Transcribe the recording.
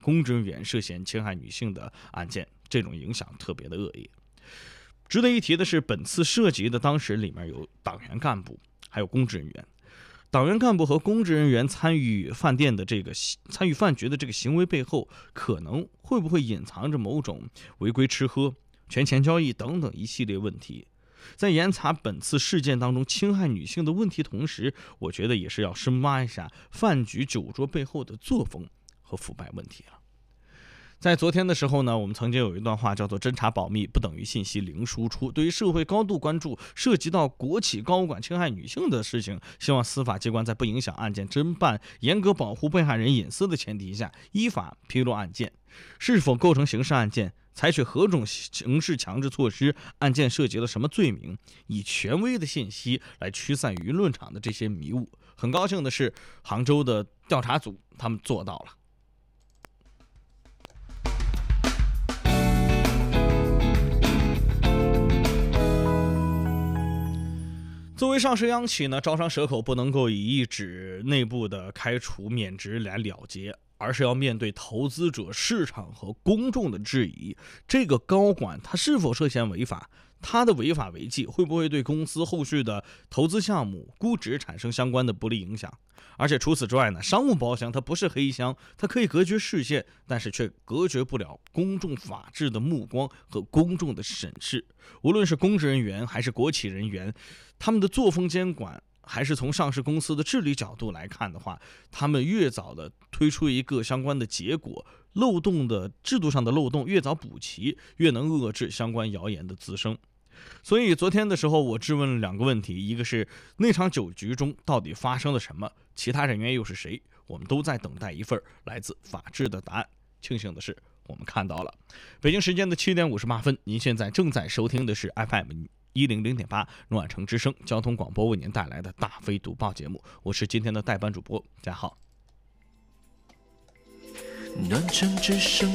公职人员涉嫌侵害女性的案件，这种影响特别的恶劣。值得一提的是，本次涉及的当时里面有党员干部，还有公职人员。党员干部和公职人员参与饭局的这个行为背后，可能会不会隐藏着某种违规吃喝、权钱交易等等一系列问题？在严查本次事件当中侵害女性的问题同时，我觉得也是要深挖一下饭局酒桌背后的作风和腐败问题了。在昨天的时候呢，我们曾经有一段话叫做侦查保密不等于信息零输出。对于社会高度关注涉及到国企高管侵害女性的事情，希望司法机关在不影响案件侦办、严格保护被害人隐私的前提下，依法披露案件是否构成刑事案件，采取何种刑事强制措施，案件涉及了什么罪名，以权威的信息来驱散舆论场的这些迷雾。很高兴的是，杭州的调查组他们做到了。作为上市央企呢，招商蛇口不能够以一纸内部的开除免职来了结，而是要面对投资者、市场和公众的质疑。这个高管他是否涉嫌违法？他的违法违纪会不会对公司后续的投资项目、估值产生相关的不利影响？而且除此之外呢，商务包厢它不是黑箱，它可以隔绝视线，但是却隔绝不了公众法治的目光和公众的审视。无论是公职人员还是国企人员，他们的作风监管，还是从上市公司的治理角度来看的话，他们越早的推出一个相关的结果，漏洞的制度上的漏洞越早补齐，越能遏制相关谣言的滋生。所以昨天的时候，我质问了2个问题，一个是那场酒局中到底发生了什么，其他人员又是谁？我们都在等待一份来自法治的答案。庆幸的是，我们看到了。北京时间的7点58分，您现在正在收听的是 FM100.8 暖城之声交通广播为您带来的大飞读报节目，我是今天的代班主播嘉浩。 暖城之声